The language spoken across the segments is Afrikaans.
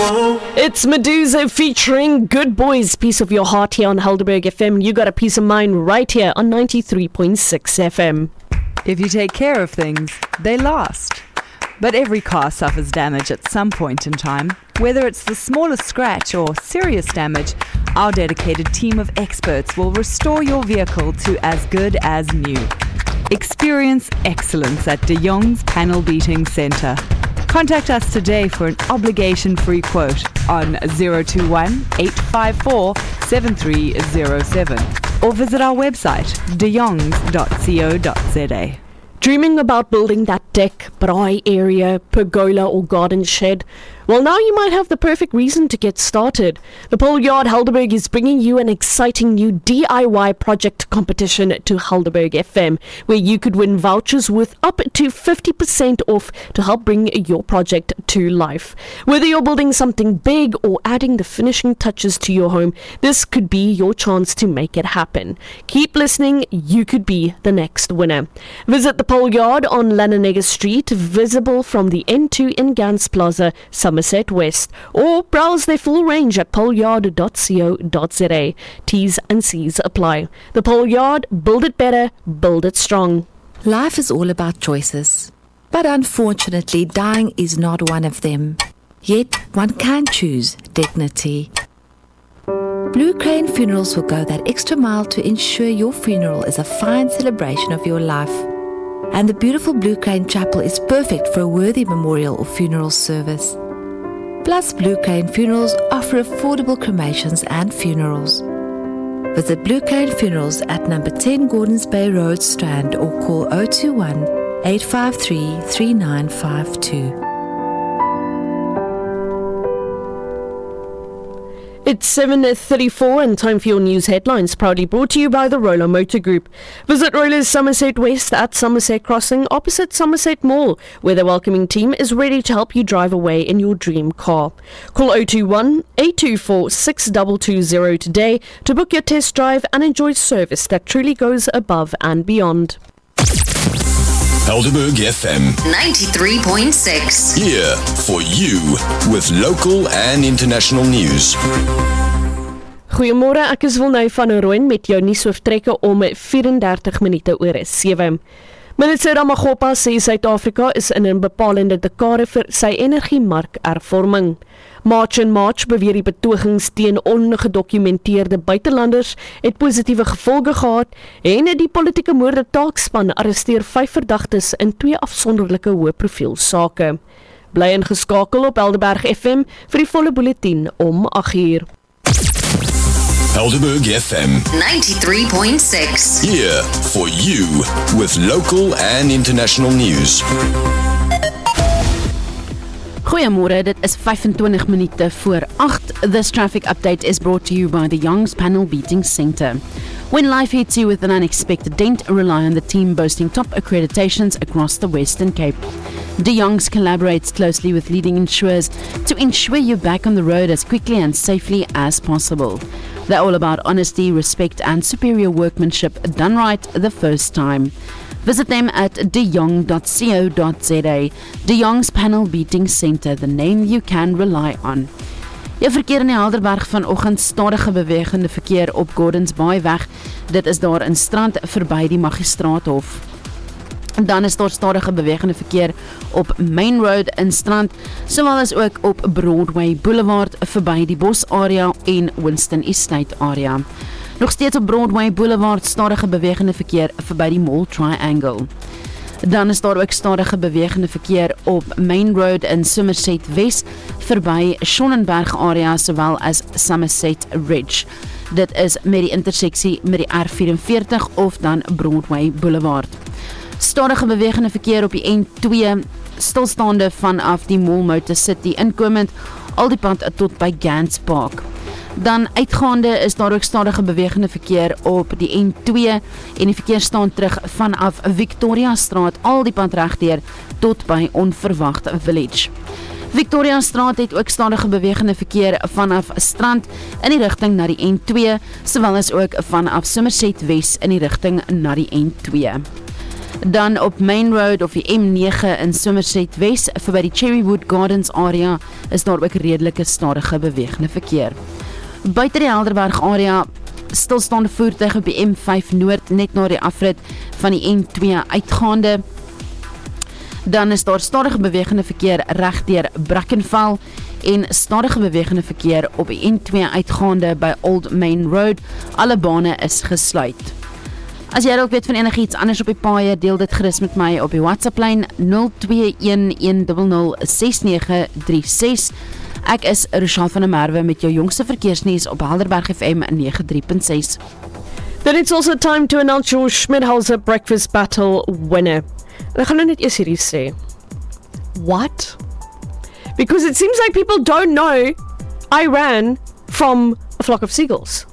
It's Medusa featuring Good Boys, Piece of Your Heart here on Helderberg FM. You got a peace of mind right here on 93.6 FM. If you take care of things, they last. But every car suffers damage at some point in time. Whether it's the smallest scratch or serious damage, our dedicated team of experts will restore your vehicle to as good as new. Experience excellence at De Jong's Panel Beating Centre. Contact us today for an obligation-free quote on 021-854-7307 or visit our website dejongs.co.za. Dreaming about building that deck, braai area, pergola or garden shed? Well, now you might have the perfect reason to get started. The Pole Yard Helderberg is bringing you an exciting new DIY project competition to Helderberg FM, where you could win vouchers worth up to 50% off to help bring your project to life. Whether you're building something big or adding the finishing touches to your home, this could be your chance to make it happen. Keep listening, you could be the next winner. Visit the Pole Yard on Lanenegger Street, visible from the N2 in Gans Plaza, Somerset West, or browse their full range at poleyard.co.za. T's and C's apply. The Pole Yard, build it better, build it strong. Life is all about choices, but unfortunately dying is not one of them. Yet one can choose dignity. Blue Crane Funerals will go that extra mile to ensure your funeral is a fine celebration of your life. And the beautiful Blue Crane Chapel is perfect for a worthy memorial or funeral service. Plus, Blue Crane Funerals offer affordable cremations and funerals. Visit Blue Crane Funerals at number 10 Gordons Bay Road, Strand, or call 021-853-3952. It's 7:34 and time for your news headlines, proudly brought to you by the Roller Motor Group. Visit Roller's Somerset West at Somerset Crossing opposite Somerset Mall, where the welcoming team is ready to help you drive away in your dream car. Call 021-824-6220 today to book your test drive and enjoy service that truly goes above and beyond. Helderberg FM 93.6. here for you with local and international news. Goeiemôre, ek is Wilnou van Rooyen met jou nuushooftrekke om 34 minute oor 7. Minister Ramaphosa sê Suid-Afrika is in 'n bepalende dekade vir sy energiemarkhervorming. March en March beweer die betogings teen ongedokumenteerde buitelanders het positiewe gevolge gehad en die politieke moorde taakspan arresteer 5 verdagtes in 2 afsonderlike hoë profiel sake. Bly ingeskakel op Helderberg FM vir die volle bulletin om 8:00. Helderberg FM 93.6. here for you with local and international news. Goeiemôre, dit is 25 minute voor 8. This traffic update is brought to you by the Young's Panel Beating Centre. When life hits you with an unexpected dent, rely on the team boasting top accreditations across the Western Cape. De Jong's collaborates closely with leading insurers to ensure you're back on the road as quickly and safely as possible. They're all about honesty, respect and superior workmanship done right the first time. Visit them at dejong.co.za. De Jong's Panel Beating Centre, the name you can rely on. Jou verkeer in die Helderberg vanoggend stadige bewegende verkeer op Gordons Bay weg. Dit is daar in Strand verby die Magistraathof. Dan is daar stadige bewegende verkeer op Main Road in Strand, sowel as ook op Broadway Boulevard verby die Bos area en Winston Estate area. Nog steeds op Broadway Boulevard stadige bewegende verkeer verby die Mall Triangle. Dan is daar ook stadige bewegende verkeer op Main Road in Somerset West verby Schonenberg area sowel as Somerset Ridge. Dit is met die interseksie met die R44 of dan Broadway Boulevard. Stadige bewegende verkeer op die N2 stilstaande vanaf die Mall Motor City inkomend al die pad tot by Gans Park. Dan uitgaande is daar ook stadige bewegende verkeer op die N2 en die verkeer staan terug vanaf Victoria Straat al die pad regdeur tot by Onverwacht Village. Victoria Straat het ook stadige bewegende verkeer vanaf Strand in die rigting na die N2, sowel as ook vanaf Somerset West in die rigting na die N2. Dan op Main Road of die M9 in Somerset West, verby die Cherrywood Gardens area, is daar ook redelike stadige bewegende verkeer. Buite die Helderberg area, stilstaande voertuig op die M5 Noord, net na die afrit van die N2 uitgaande. Dan is daar stadige bewegende verkeer reg deur Brackenfell en stadige bewegende verkeer op die N2 uitgaande by Old Main Road. Alle bane is gesluit. As jy ook weet van enigiets anders op die paaie, deel dit gerus met my op die WhatsApp-lyn 0211006936. Ek is Rochelle van der Merwe met jou jongste verkeersnuus op Helderberg FM 93.6. Then it's also time to announce your Schmidhauser Breakfast Battle winner. Ek gaan nou net eers hierdie sê. What? Because it seems like people don't know I ran from a flock of seagulls.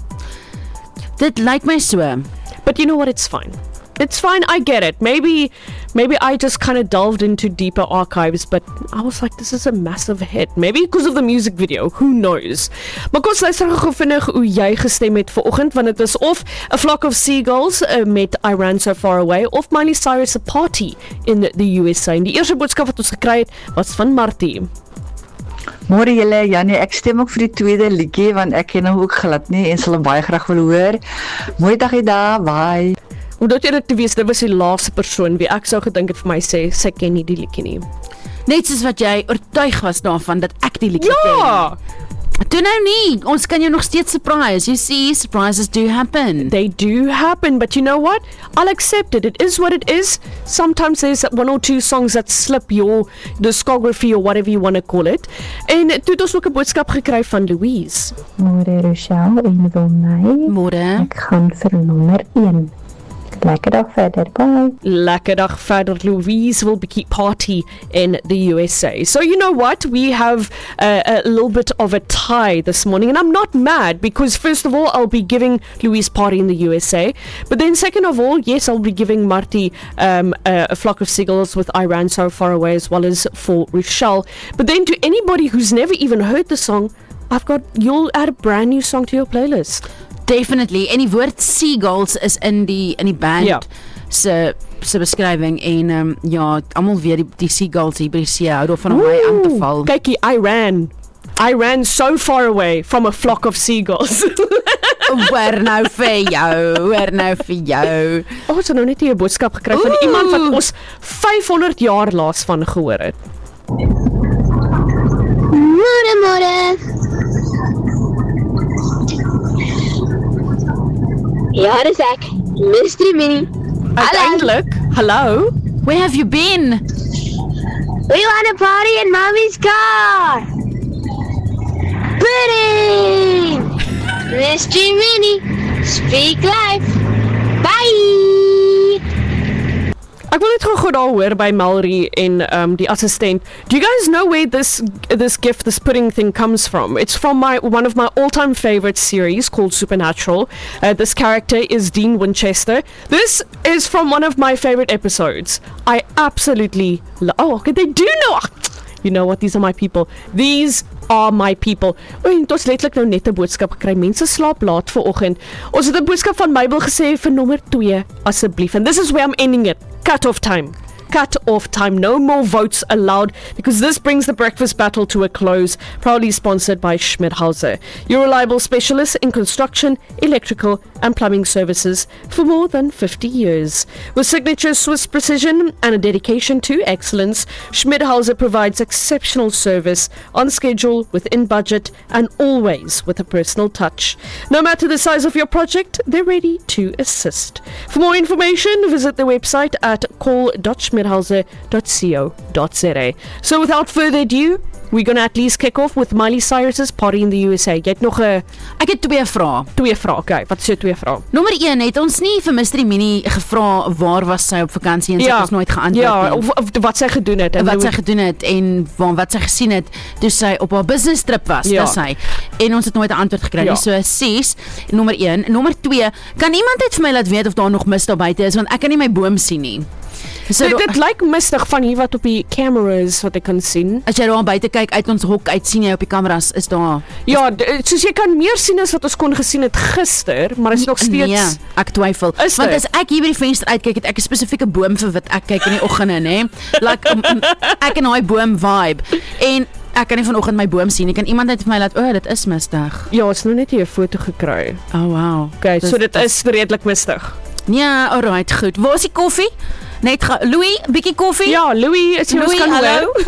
Dit lyk my so. But you know what, it's fine. It's fine, I get it. Maybe I just kind of delved into deeper archives, but I was like, this is a massive hit. Maybe because of the music video, who knows? Maar kom luister gou vinnig hoe jy gestem het vanoggend, want dit is of A Flock of Seagulls met I Ran So Far Away, of Miley Cyrus' A Party in the USA. En die eerste boodskap wat ons gekry het, was van Martie. Môre julle, Janie, ek stem ook vir die tweede liedjie, want ek ken hom ook glad nie en sal hom baie graag wil hoor. Mooi dagie daar, bye. Omdat jy dit te wees, dit was die laaste persoon wie ek sou gedink het vir my sê, sy ken nie die liedjie nie. Net soos wat jy oortuig was daarvan dat ek die liedjie Ja! Toe nou nie, ons kan jou nog steeds surprise. You see, surprises do happen. They do happen, but you know what? I'll accept it. It is what it is. Sometimes there's one or two songs that slip your discography or whatever you want to call it. En toe het ons ook 'n boodskap gekry van Louise. Môre Rochelle en Wilmay. Môre. Ek gaan vir nommer 1. Lekker dag verder, bye. Lekker dag verder. Louise will be party in the USA. So you know what? We have a little bit of a tie this morning, and I'm not mad because first of all, I'll be giving Louise party in the USA, but then second of all, yes, I'll be giving Martie a Flock of Seagulls with I Ran So Far Away, as well as for Rochelle. But then to anybody who's never even heard the song, you'll add a brand new song to your playlist. Definitely. En die woord seagulls is in die band se beskrywing en ja, almal weet die seagulls hier by die see hou daarvan om my aan te val. Kykie, I ran so far away from a flock of seagulls. Hoor nou vir jou. Ons het nou net hier 'n boodskap gekry van iemand wat ons 500 jaar laas van gehoor het. Môre. Ja, dis ek, Mystery Minnie. Uiteindelik, hallo. Where have you been? We want to party in Mommy's car. Pudding! Mystery Minnie, speak life. Bye! Ek wil net gou daar hoor by Mallory en die assistent. Do you guys know where this gift, this pudding thing comes from? It's from one of my all-time favorite series called Supernatural. This character is Dean Winchester. This is from one of my favorite episodes. I absolutely okay, they do know. You know what, these are my people. These are my people. En ons letterlik nou net 'n boodskap gekry. Mense slaap laat vanoggend. Ons het 'n boodskap van Bybel gesê vir nommer 2 asseblief. And this is where I'm ending it. Cut off time. No more votes allowed, because this brings the breakfast battle to a close. Proudly sponsored by Schmidhauser, your reliable specialist in construction, electrical and plumbing services for more than 50 years. With signature Swiss precision and a dedication to excellence, Schmidhauser provides exceptional service on schedule, within budget, and always with a personal touch. No matter the size of your project, they're ready to assist. For more information, visit the website at call.schmidhauser.co.za. So without further ado, we're going to at least kick off with Miley Cyrus's Party in the USA. Jy het nog 'n Ek het twee vrae. Okay, wat is jou twee vrae? Nommer 1, het ons nie vir Mystery Minnie gevra waar was sy op vakansie en sy het ons nooit geantwoord nie. Of wat sy gedoen het en wat sy gedoen het en wat sy gesien het toe sy op haar business trip was, dis hy. En ons het nooit 'n antwoord gekry nie. So 6, nommer 1. Nommer 2, kan iemand net vir my laat weet of daar nog mis daar buite is, want ek kan nie my boom sien nie. So, Dit lyk mistig van hier wat op die cameras wat ek kan sien. as jy daar buite kyk uit ons hok uit, sien jy op die kameras is daar. Ja, soos jy kan meer sien as wat ons kon gesien het gister, maar is nog steeds... Nee, ek twyfel. Is Want dit? as ek hier by die venster uitkyk, het ek 'n spesifieke boom vir wat ek kyk in die oggende, nê? Like ek en daai boom vibe. En ek kan nie vanoggend my boom sien nie. Kan iemand net vir my laat, dit is mistig. Ja, ons het nou net hier 'n foto gekry. Oh wow. Okay, so dit is redelik mistig. Ja, alright, goed. Waar is die koffie? Net Louis, bietjie koffie? Ja, Louis, as jy ons kan hallo. hoor.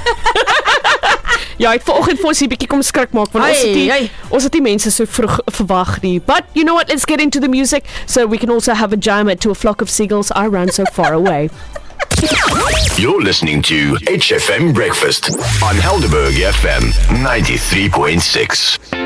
Ja, ek het vanoggend vir ons 'n bietjie kom skrik maak want ons het die mense so vroeg verwag nie. But you know what? Let's get into the music so we can also have a jam to a flock of seagulls I ran so far away. You're listening to HFM Breakfast on Helderberg FM 93.6.